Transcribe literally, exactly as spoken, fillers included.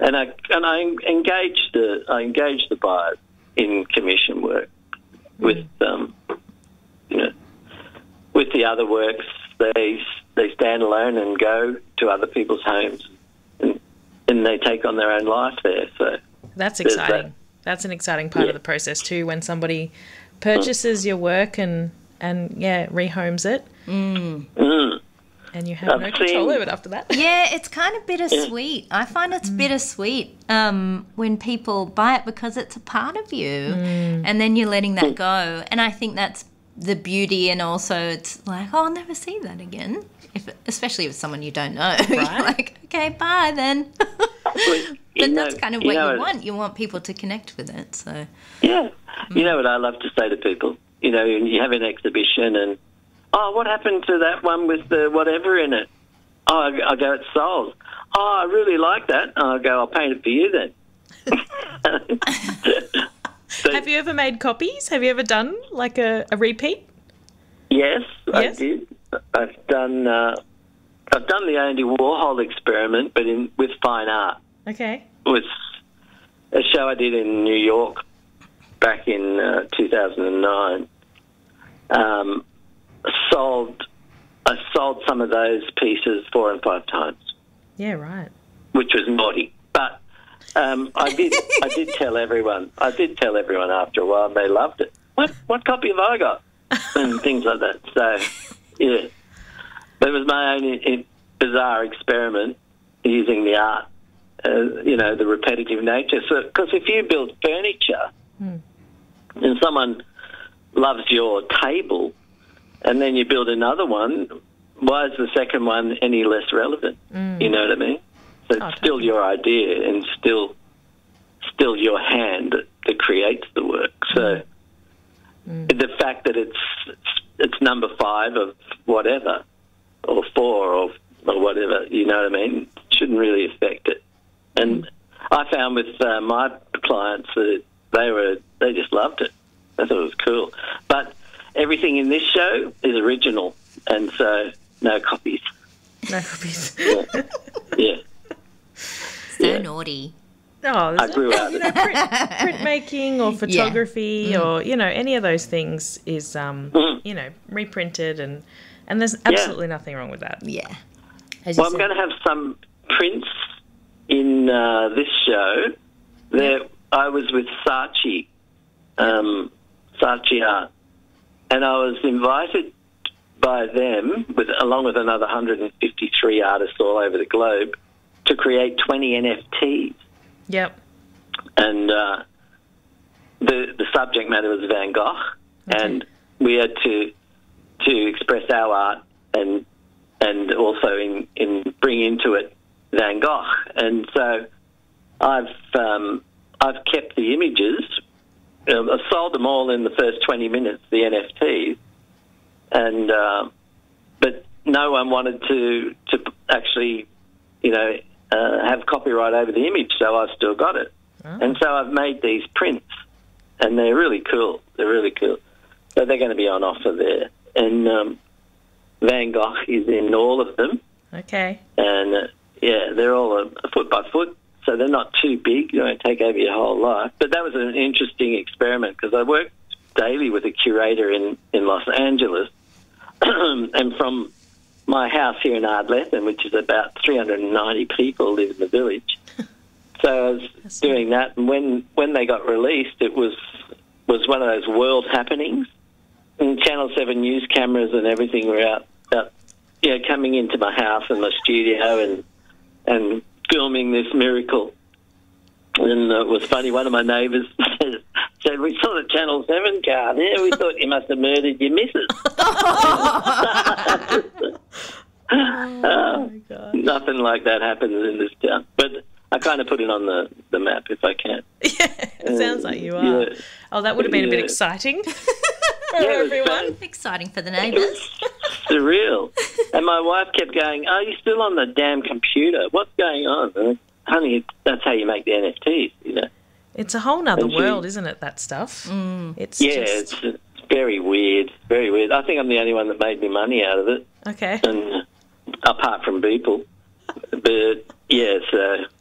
and I and I engaged the I engaged the buyers in commission work with um, you know with the other works. They they stand alone and go to other people's homes, and, and they take on their own life there. So that's exciting. That. That's an exciting part yeah. of the process too. When somebody purchases mm. your work and and yeah rehomes it, mm. Mm. and you have I've no control seen, over it after that. Yeah, it's kind of bittersweet. Yeah. I find it's mm. bittersweet um, when people buy it because it's a part of you, mm. and then you're letting that go. And I think that's the beauty, and also it's like, oh, I'll never see that again. If, especially if it's someone you don't know. Right. You're like, okay, bye then. Well, but know, that's kind of what you, know, you want. You want people to connect with it. So yeah, mm. you know what I love to say to people. You know, you have an exhibition, and oh, what happened to that one with the whatever in it? Oh, I, I go, it's sold. Oh, I really like that. I go, I'll paint it for you then. So, have you ever made copies? Have you ever done like a, a repeat? Yes, yes, I did. I've done. Uh, I've done the Andy Warhol experiment, but in with fine art. Okay. It was a show I did in New York back in uh, two thousand nine. Um, sold. I sold some of those pieces four and five times. Yeah, right. Which was naughty, but um, I did. I did tell everyone. I did tell everyone after a while, and they loved it. What What copy have I got? And things like that. So, yeah, that was my own bizarre experiment using the art. Uh, you know, the repetitive nature. So, because if you build furniture, mm. and someone loves your table, and then you build another one, why is the second one any less relevant? Mm. You know what I mean? So it's oh, still totally. your idea and still still your hand that, that creates the work. So mm. the fact that it's it's number five of whatever, or four or, or whatever, you know what I mean, shouldn't really affect it. And mm. I found with uh, my clients that they were they just loved it. I thought it was cool. But everything in this show is original, and so no copies. No copies. Yeah. yeah. So yeah. naughty. Oh, I grew up. You know, print, printmaking or photography yeah. mm. or, you know, any of those things is, um, mm. you know, reprinted, and, and there's absolutely yeah. nothing wrong with that. Yeah. Well, I'm going to have some prints in uh, this show. There, I was with Saatchi, um, Saatchi Art, and I was invited by them, with along with another one hundred fifty-three artists all over the globe, to create twenty N F Ts. Yep. And uh, the the subject matter was Van Gogh, okay. and we had to to express our art and and also in, in bring into it Van Gogh. And so I've um, I've kept the images. Um, I sold them all in the first twenty minutes, the N F Ts, and uh, but no one wanted to to actually, you know, uh, have copyright over the image, so I've still got it. Oh. And so I've made these prints, and they're really cool. They're really cool. So they're going to be on offer there. And um, Van Gogh is in all of them. Okay. And, uh, yeah, they're all a, a foot by foot, so they're not too big. You don't take over your whole life. But that was an interesting experiment because I worked daily with a curator in, in Los Angeles, and from my house here in Ardlethan, which is about three hundred ninety people live in the village. So I was That's doing that, and when, when they got released, it was was one of those world happenings. And Channel seven news cameras and everything were out, out you know, coming into my house and my studio and and filming this miracle. And uh, it was funny, one of my neighbours said, said, we saw the Channel seven car there, we thought you must have murdered your missus. Oh, my God. Nothing like that happens in this town. But I kind of put it on the, the map if I can. Yeah, it sounds like you are. Yeah. Oh, that would have been yeah. a bit exciting for yeah, everyone. Exciting for the neighbours. Surreal. And my wife kept going, are you still on the damn computer? What's going on? And I, honey, that's how you make the N F Ts, you know. It's a whole nother she, world, isn't it, that stuff? Mm. It's yeah, just... it's, it's very weird, very weird. I think I'm the only one that made me money out of it. Okay. And apart from people. But, yeah, so